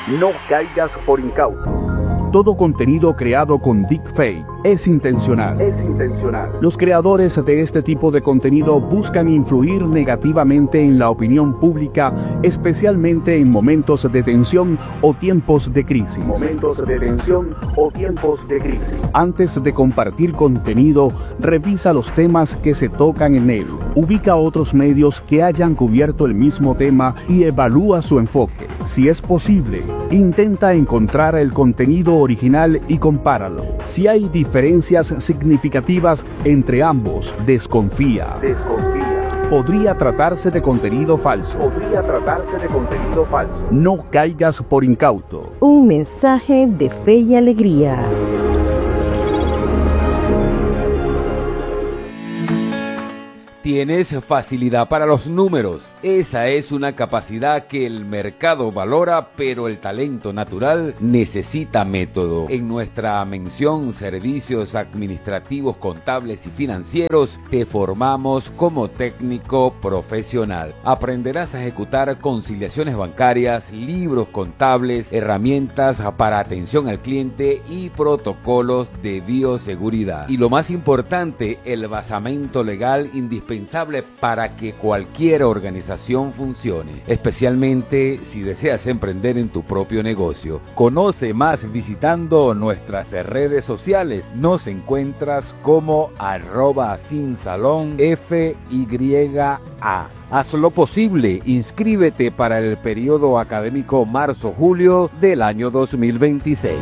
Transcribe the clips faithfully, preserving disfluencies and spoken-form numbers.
No caigas por incauto. Todo contenido creado con deepfake es intencional. Es intencional. Los creadores de este tipo de contenido buscan influir negativamente en la opinión pública, especialmente en momentos de tensión o tiempos de crisis. Momentos de tensión o tiempos de crisis. Antes de compartir contenido, revisa los temas que se tocan en él. Ubica otros medios que hayan cubierto el mismo tema y evalúa su enfoque. Si es posible, intenta encontrar el contenido original y compáralo. Si hay diferencias significativas entre ambos, desconfía. Desconfía. Podría tratarse de contenido falso. Podría tratarse de contenido falso. No caigas por incauto. Un mensaje de fe y alegría. Tienes facilidad para los números. Esa es una capacidad que el mercado valora, pero el talento natural necesita método. En nuestra mención Servicios Administrativos, Contables y Financieros, te formamos como técnico profesional. Aprenderás a ejecutar conciliaciones bancarias, libros contables, herramientas para atención al cliente y protocolos de bioseguridad. Y lo más importante, el basamento legal indispensable para que cualquier organización funcione, especialmente si deseas emprender en tu propio negocio. Conoce más visitando nuestras redes sociales. Nos encuentras como arroba sinsalón F Y A. Haz lo posible, inscríbete para el periodo académico marzo-julio del año dos mil veintiséis.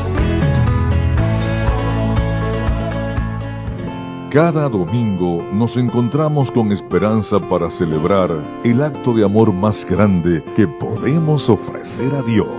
Cada domingo nos encontramos con esperanza para celebrar el acto de amor más grande que podemos ofrecer a Dios.